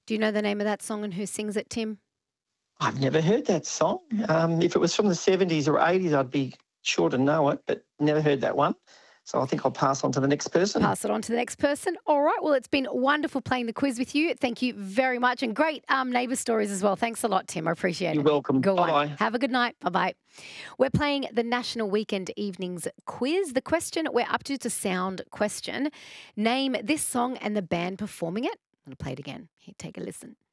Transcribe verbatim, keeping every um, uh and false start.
Do you know the name of that song and who sings it, Tim? I've never heard that song. Um, if it was from the seventies or eighties, I'd be sure to know it, but never heard that one. So I think I'll pass on to the next person. Pass it on to the next person. All right. Well, it's been wonderful playing the quiz with you. Thank you very much. And great um, neighbour stories as well. Thanks a lot, Tim. I appreciate You're it. welcome. Go Bye-bye. on. Have a good night. Bye-bye. We're playing the National Weekend Evenings quiz. The question we're up to is a sound question. Name this song and the band performing it. I'm going to play it again. Here, take a listen.